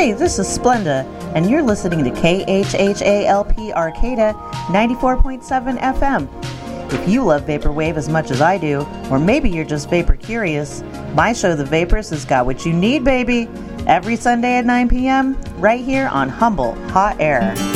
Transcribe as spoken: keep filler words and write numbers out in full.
Hey, this is Splenda, and you're listening to K H H A L P Arcata ninety-four point seven F M. If you love Vaporwave as much as I do, or maybe you're just vapor curious, my show, The Vaporist, has got what you need, baby. Every Sunday at nine p.m., right here on Humble Hot Air.